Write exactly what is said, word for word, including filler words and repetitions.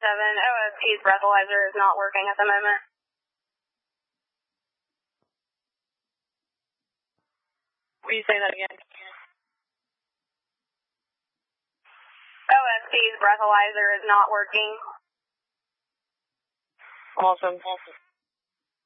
seven, O S P's breathalyzer is not working at the moment. Will you say that again? O S P's breathalyzer is not working. Awesome. Awesome.